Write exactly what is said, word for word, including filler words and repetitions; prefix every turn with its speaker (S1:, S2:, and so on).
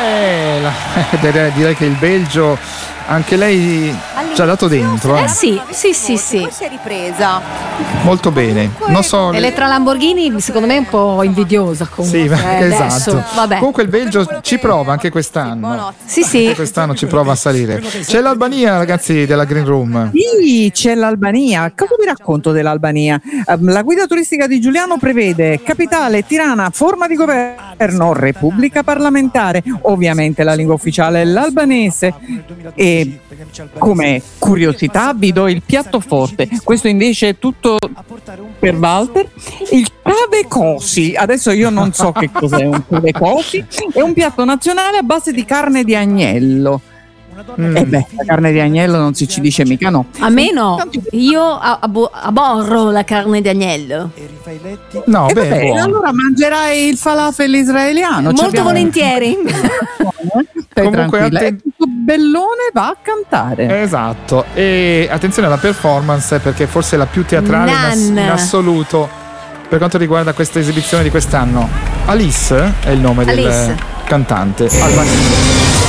S1: Eh, la, direi che il Belgio, anche lei ci ha dato dentro.
S2: Eh
S1: eh.
S2: sì, sì, sì, sì.
S3: Poi si è ripresa.
S1: Molto bene. Non so.
S2: Elettra Lamborghini secondo me è un po' invidiosa comunque.
S1: Sì,
S2: eh,
S1: esatto.
S2: adesso, vabbè.
S1: Comunque il Belgio ci prova anche quest'anno.
S2: Sì, sì.
S1: Anche quest'anno ci prova a salire. C'è l'Albania, ragazzi, della Green Room.
S4: Sì, c'è l'Albania. Cosa vi racconto dell'Albania? La guida turistica di Giuliano prevede capitale, Tirana, forma di governo, repubblica parlamentare. Ovviamente la lingua ufficiale è l'albanese. E come curiosità vi do il piatto forte. Questo invece è tutto per Walter. Il cave cosi. Adesso io non so che cos'è un cave cosi. È un piatto nazionale a base di carne di agnello. Mm. E beh, la carne di agnello non si ci dice mica no.
S2: A me no, io abo- aborro la carne di agnello.
S1: No,
S4: e
S1: beh,
S4: vabbè,
S1: buono.
S4: allora mangerai il falafel israeliano.
S2: Molto
S4: C'abbiamo-
S2: volentieri.
S4: Stai
S1: Comunque,
S4: tranquilla.
S1: atten-
S4: E questo bellone va a cantare.
S1: Esatto. E attenzione alla performance, perché forse è la più teatrale in, ass-
S2: Nan.
S1: in assoluto per quanto riguarda questa esibizione di quest'anno. Alice è il nome del
S2: Alice.
S1: cantante albanese.